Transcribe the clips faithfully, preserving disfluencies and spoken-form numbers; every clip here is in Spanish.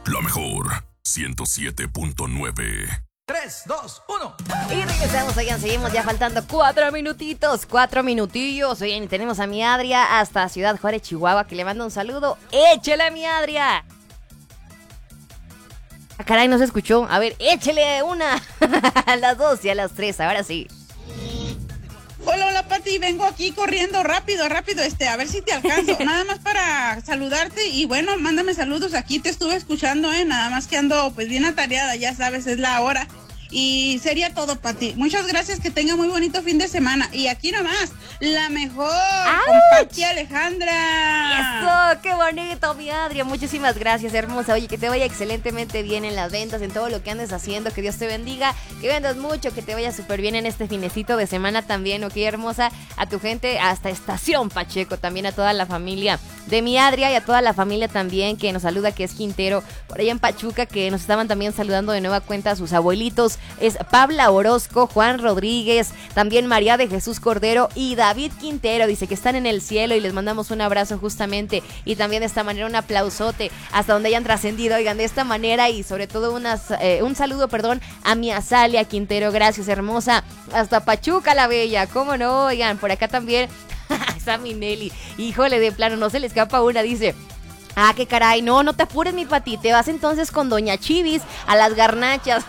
La mejor, ciento siete punto nueve. tres, dos, uno. Y regresamos, oigan, seguimos ya faltando cuatro minutitos, cuatro minutillos. Oigan, y tenemos a mi Adria hasta Ciudad Juárez, Chihuahua, que le manda un saludo. ¡Échele a mi Adria! Ah, caray, no se escuchó. A ver, échele una. A las dos y a las tres, ahora sí. Hola, hola Pati, vengo aquí corriendo rápido, rápido, este, a ver si te alcanzo. Nada más para saludarte y bueno, mándame saludos, aquí te estuve escuchando, eh, nada más que ando pues bien atareada, ya sabes, es la hora. Y sería todo, Pati. Muchas gracias, que tenga muy bonito fin de semana. Y aquí nomás, la mejor, ¡auch! Con Pati Alejandra. ¡Eso! ¡Qué bonito, mi Adria! Muchísimas gracias, hermosa. Oye, que te vaya excelentemente bien en las ventas, en todo lo que andes haciendo. Que Dios te bendiga, que vendas mucho, que te vaya súper bien en este finecito de semana también, ¿ok, hermosa? A tu gente, hasta Estación Pacheco, también a toda la familia de mi Adria y a toda la familia también que nos saluda, que es Quintero, por allá en Pachuca, que nos estaban también saludando de nueva cuenta a sus abuelitos. Es Pabla Orozco, Juan Rodríguez, también María de Jesús Cordero y David Quintero. Dice que están en el cielo y les mandamos un abrazo justamente. Y también de esta manera un aplausote hasta donde hayan trascendido. Oigan, de esta manera y sobre todo unas, eh, un saludo, perdón, a mi Azalia Quintero. Gracias, hermosa. Hasta Pachuca la Bella, cómo no. Oigan, por acá también está mi Nelly. Híjole, de plano, no se le escapa una, dice... Ah, qué caray, no, no te apures, mi Pati, te vas entonces con Doña Chivis a las garnachas.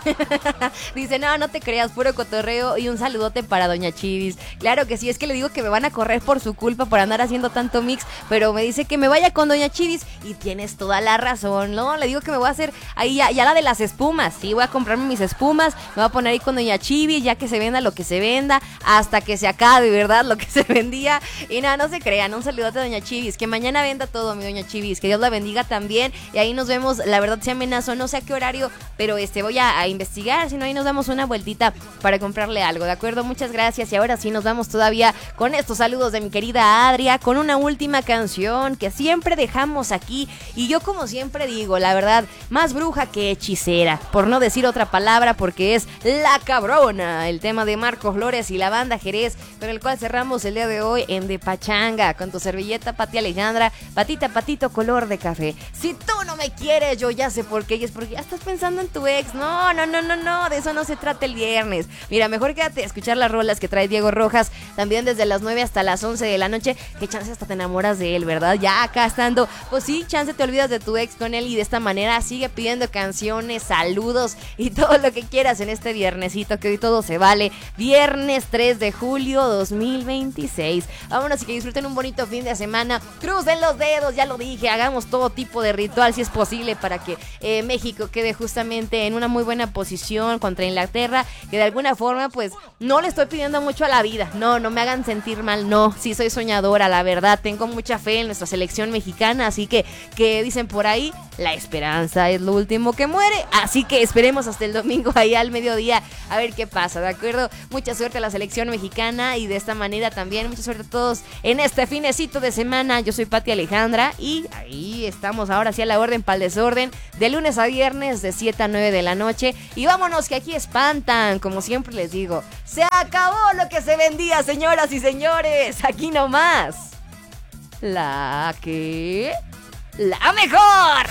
Dice, no, no te creas, puro cotorreo, y un saludote para Doña Chivis. Claro que sí, es que le digo que me van a correr por su culpa por andar haciendo tanto mix, pero me dice que me vaya con Doña Chivis y tienes toda la razón, ¿no? Le digo que me voy a hacer ahí ya, ya la de las espumas, sí, voy a comprarme mis espumas, me voy a poner ahí con Doña Chivis, ya que se venda lo que se venda, hasta que se acabe, ¿verdad? Lo que se vendía. Y nada, no se crean, un saludote a Doña Chivis, que mañana venda todo, mi Doña Chivis, que Dios la bendiga también, y ahí nos vemos. La verdad se amenazó, no sé a qué horario, pero este voy a, a investigar, si no ahí nos damos una vueltita para comprarle algo, ¿de acuerdo? Muchas gracias, y ahora sí nos vamos todavía con estos saludos de mi querida Adria, con una última canción que siempre dejamos aquí, y yo como siempre digo, la verdad, más bruja que hechicera, por no decir otra palabra, porque es La Cabrona, el tema de Marcos Flores y la banda Jerez, con el cual cerramos el día de hoy en De Pachanga, con tu servilleta Pati Alejandra, patita, patito, color de café. Si tú no me quieres, yo ya sé por qué, y es porque ya estás pensando en tu ex. No, no, no, no, no, de eso no se trata el viernes. Mira, mejor quédate a escuchar las rolas que trae Diego Rojas, también desde las nueve hasta las once de la noche, que chance hasta te enamoras de él, ¿verdad? Ya acá estando, pues sí, chance te olvidas de tu ex con él, y de esta manera sigue pidiendo canciones, saludos y todo lo que quieras en este viernesito, que hoy todo se vale. Viernes tres de julio dos mil veintiséis. Vámonos y que disfruten un bonito fin de semana. Crucen los dedos, ya lo dije, hagamos todo tipo de ritual si es posible para que eh, México quede justamente en una muy buena posición contra Inglaterra, que de alguna forma pues no le estoy pidiendo mucho a la vida, no, no me hagan sentir mal, no, sí soy soñadora, la verdad, tengo mucha fe en nuestra selección mexicana, así que, que dicen por ahí, la esperanza es lo último que muere, así que esperemos hasta el domingo ahí al mediodía a ver qué pasa, ¿de acuerdo? Mucha suerte a la selección mexicana, y de esta manera también mucha suerte a todos en este finecito de semana. Yo soy Pati Alejandra y ahí estamos ahora sí a la orden para el desorden, de lunes a viernes de siete a nueve de la noche, y vámonos que aquí espantan, como siempre les digo, se acabó lo que se vendía, señoras y señores, aquí nomás la que... la mejor.